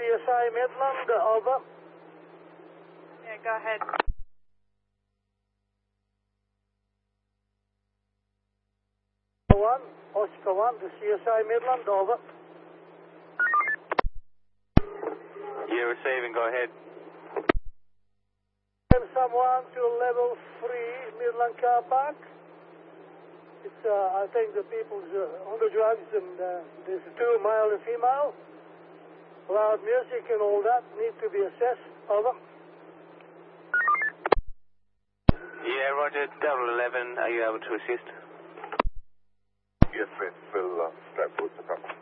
CSI Midland, over. Yeah, go ahead. Oscar 1 to CSI Midland, over. Yeah, receiving, go ahead. Someone to level 3 Midland car park. It's, I think the people's on the drugs, and there's 2 male and female. Loud music and all that need to be assessed, over. Yeah, roger, 11, are you able to assist? Yes, mate, Phil, Stratford,